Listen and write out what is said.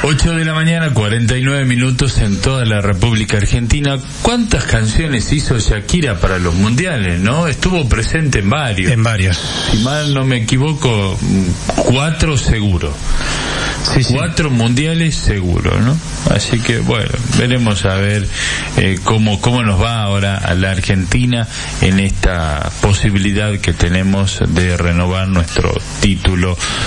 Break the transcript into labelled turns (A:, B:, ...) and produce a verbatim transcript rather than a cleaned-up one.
A: ocho de la mañana, cuarenta y nueve minutos en toda la República Argentina. ¿Cuántas canciones hizo Shakira para los mundiales, no? Estuvo presente en varios.
B: En varios.
A: Si mal no me equivoco, cuatro seguro.
B: Sí, sí.
A: Cuatro mundiales seguro, ¿no? Así que, bueno, veremos a ver eh, cómo, cómo nos va ahora a la Argentina en esta posibilidad que tenemos de renovar nuestro título